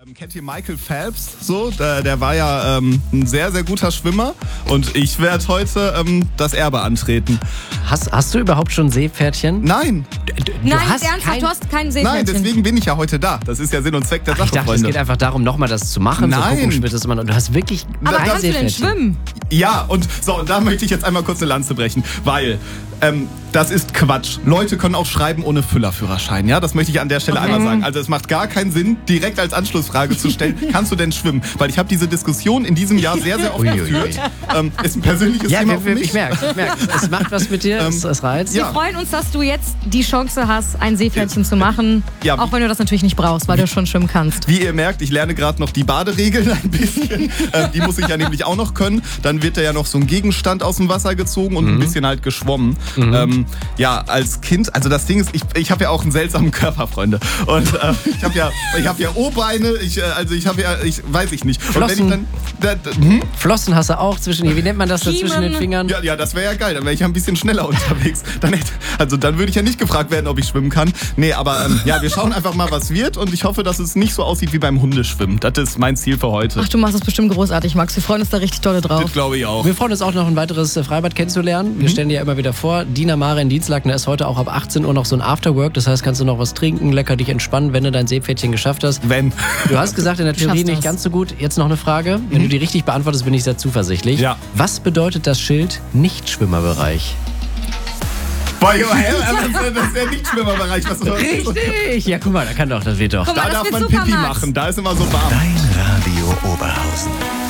Kennt ihr Michael Phelps? So, der war ja ein sehr, sehr guter Schwimmer und ich werde heute das Erbe antreten. Hast du überhaupt schon Seepferdchen? Nein. Nein, ernsthaft, du hast kein Seepferdchen. Nein, deswegen bin ich ja heute da. Das ist ja Sinn und Zweck der Sache, Ich dachte, Freunde. es geht einfach darum, nochmal das zu machen. Nein. Zu gucken, und du hast wirklich Aber kein kannst du denn Seepferdchen. schwimmen? Ja, und da möchte ich jetzt einmal kurz eine Lanze brechen, weil das ist Quatsch. Leute können auch schreiben ohne Füllerführerschein, ja? Das möchte ich an der Stelle einmal sagen. Also es macht gar keinen Sinn, direkt als Anschlussfrage zu stellen, kannst du denn schwimmen? Weil ich habe diese Diskussion in diesem Jahr sehr, sehr oft geführt. Ist ein persönliches Thema für mich. Ich merke. Es macht was mit dir, es reizt. Wir freuen uns, dass du jetzt die Chance hast, ein Seepferdchen zu machen. Ja. Auch wenn du das natürlich nicht brauchst, weil du schon schwimmen kannst. Wie ihr merkt, ich lerne gerade noch die Baderegeln ein bisschen. Die muss ich ja nämlich auch noch können. Dann wird da ja noch so ein Gegenstand aus dem Wasser gezogen und ein bisschen halt geschwommen. Ja, als Kind, also das Ding ist, ich habe ja auch einen seltsamen Körper, Freunde. Und ich habe ja O-Beine, ich weiß ich nicht. Flossen. Und wenn ich dann, Flossen hast du auch wie nennt man das da zwischen den Fingern? ja, das wäre ja geil, dann wäre ich ja ein bisschen schneller unterwegs. Dann würde ich ja nicht gefragt werden, ob ich schwimmen kann. Nee, aber ja, wir schauen einfach mal, was wird und ich hoffe, dass es nicht so aussieht wie beim Hundeschwimmen. Das ist mein Ziel für heute. Ach, du machst das bestimmt großartig, Max. Wir freuen uns da richtig toll drauf. Das glaube ich auch. Wir freuen uns auch noch ein weiteres Freibad kennenzulernen. Wir stellen dir ja immer wieder vor, Dina Mare in Dienstlaken, da ist heute auch ab 18 Uhr noch so ein Afterwork. Das heißt, kannst du noch was trinken, lecker dich entspannen, wenn du dein Seepferdchen geschafft hast. Wenn. Du hast gesagt, in der Theorie schaffst nicht das. ganz so gut. Jetzt noch eine Frage. Wenn du die richtig beantwortest, bin ich sehr zuversichtlich. Ja. Was bedeutet das Schild Nichtschwimmerbereich? Boah, Junge, das ist ja nicht Schwimmerbereich. Was Richtig! Ja, guck mal, das wird doch. Guck mal, Da das darf wird man super, Pipi Max. machen, da ist immer so warm. Dein Radio Oberhausen.